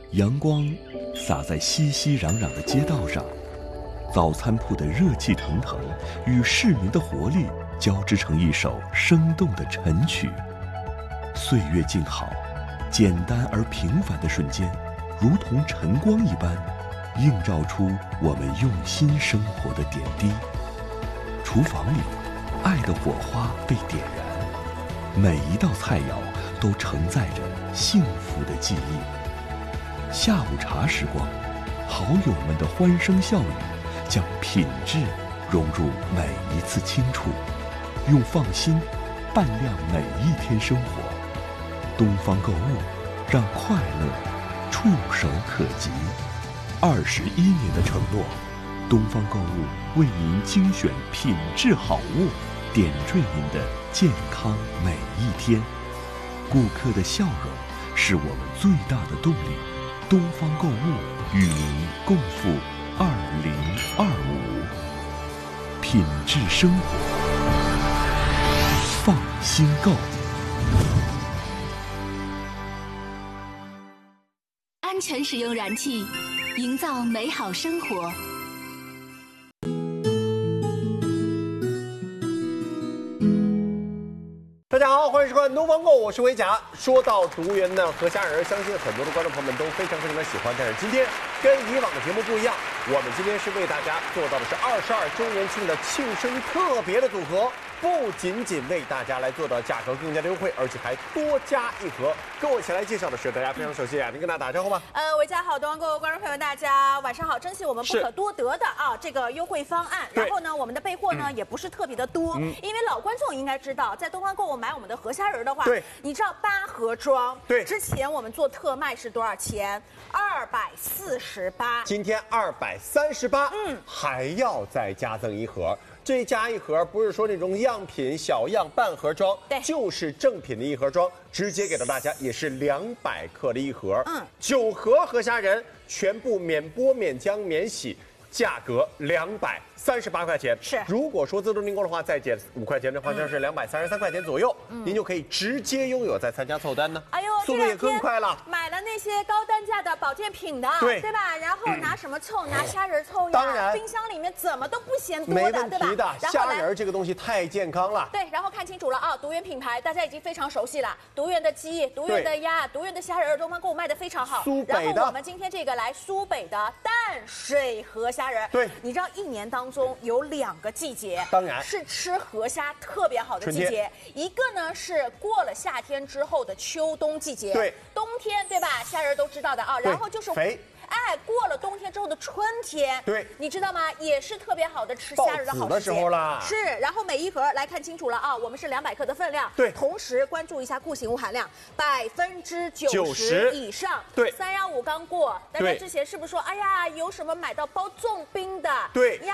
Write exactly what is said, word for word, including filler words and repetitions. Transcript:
阳光洒在熙熙攘攘的街道上，早餐铺的热气腾腾与市民的活力交织成一首生动的晨曲。岁月静好，简单而平凡的瞬间，如同晨光一般，映照出我们用心生活的点滴。厨房里，爱的火花被点燃，每一道菜肴都承载着幸福的记忆。下午茶时光，好友们的欢声笑语，将品质融入每一次轻触，用放心伴亮每一天生活。东方购物，让快乐触手可及。二十一年的承诺，东方购物为您精选品质好物，点缀您的健康每一天。顾客的笑容是我们最大的动力。东方购物与您共赴二零二五，品质生活，放心购。 安全使用燃气，营造美好生活。 大家好，欢迎收看东方购，我是维甲。说到读园呢，河虾仁，相信很多的观众朋友们都非常非常的喜欢。但是今天跟以往的节目不一样，我们今天是为大家做到的是二十二周年庆的庆生特别的组合，不仅仅为大家来做到价格更加的优惠，而且还多加一盒。跟我一起来介绍的是大家非常熟悉的雅婷，跟大家打招呼吧。 呃，维嘉好，东方购观众朋友们，大家晚上好！珍惜我们不可多得的啊这个优惠方案。然后呢，我们的备货呢、嗯、也不是特别的多、嗯，因为老观众应该知道，在东方购我买我们的河虾仁的话， 对， 你知道八盒装， 对， 之前我们做特卖是多少钱？二百四十八， 今天二百三十八，嗯，还要再加赠一盒。这加一盒不是说那种样品小样半盒装， 对， 就是正品的一盒装，直接给到大家也是两百克的一盒， 嗯， 九盒河虾仁，全部免剥、免浆、免洗，价格两百三十八块钱。 是， 如果说自助订购的话，再减五块钱，这好像是两百三十三块钱左右，嗯，您就可以直接拥有，再参加凑单呢。 哎呦， 速度也更快了。 买了那些高单价的保健品的， 对对吧？然后拿什么凑？嗯、拿虾仁凑呀。 当然， 冰箱里面怎么都不嫌多的， 没问题的。 对吧？ 虾仁这个东西太健康了。 对，然后看清楚了啊，读园品牌大家已经非常熟悉了，读园的鸡、读园的鸭、读园的虾仁，东方购物卖的非常好。 苏北的。 然后我们今天这个来苏北的淡水河虾仁， 对， 你知道一年当中有两个季节， 当然是吃河虾特别好的季节，一个呢是过了夏天之后的秋冬季节， 对， 冬天对吧？虾仁都知道的啊，然后就是肥。 哎，过了冬天之后的春天， 对， 你知道吗？也是特别好的吃虾仁的好时节。的时候啦。 是，然后每一盒来看清楚了啊，我们是两百克的分量， 对， 同时关注一下固形物含量，百分之九十以上。 对， 三幺五刚过，大家之前是不是说，哎呀，有什么买到包重冰的？ 对。